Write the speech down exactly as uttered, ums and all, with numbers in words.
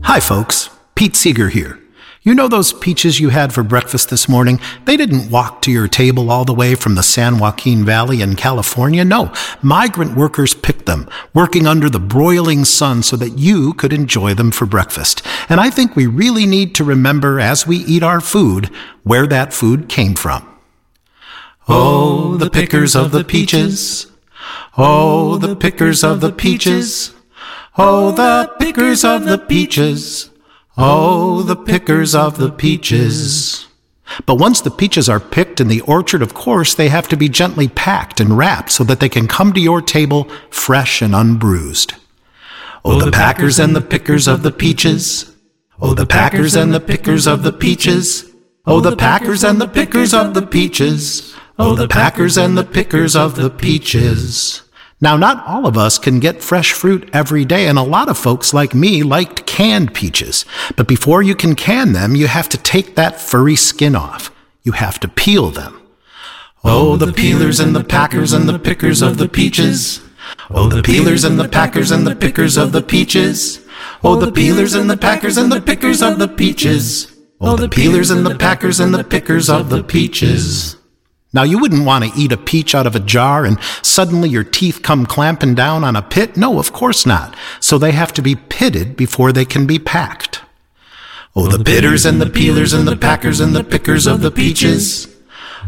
Hi folks, Pete Seeger here. You know those peaches you had for breakfast this morning? They didn't walk to your table all the way from the San Joaquin Valley in California. No, migrant workers picked them, working under the broiling sun so that you could enjoy them for breakfast. And I think we really need to remember as we eat our food where that food came from. Oh, the pickers of the peaches. Oh, the pickers of the peaches. Oh, the pickers of the peaches. Oh, the pickers of the peaches. But once the peaches are picked in the orchard, of course, they have to be gently packed and wrapped so that they can come to your table fresh and unbruised. Oh, the packers and the pickers of the peaches. Oh, the packers and the pickers of the peaches. Oh, the packers and the pickers of the peaches. Oh, the packers and the pickers of the peaches. Now, not all of us can get fresh fruit every day, and a lot of folks like me liked canned peaches. But before you can can them, you have to take that furry skin off. You have to peel them. Oh, the peelers and the packers and the pickers of the peaches. Oh, the peelers and the packers and the pickers of the peaches. Oh, the peelers and the packers and the pickers of the peaches. Oh, the peelers and the packers and the pickers of the peaches. Now, you wouldn't want to eat a peach out of a jar and suddenly your teeth come clamping down on a pit. No, of course not. So they have to be pitted before they can be packed. Oh, the pitters and the peelers and the packers and the pickers of the peaches.